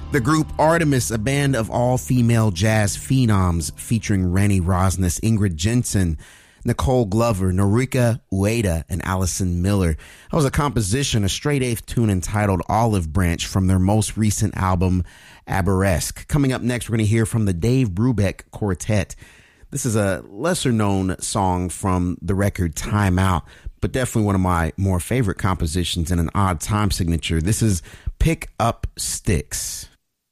The group Artemis, a band of all-female jazz phenoms featuring Rennie Rosnes, Ingrid Jensen, Nicole Glover, Norika Ueda, and Allison Miller. That was a composition, a straight eighth tune entitled Olive Branch from their most recent album, Aberesque. Coming up next, we're going to hear from the Dave Brubeck Quartet. This is a lesser-known song from the record Time Out, but definitely one of my more favorite compositions and an odd time signature. This is Pick Up Sticks.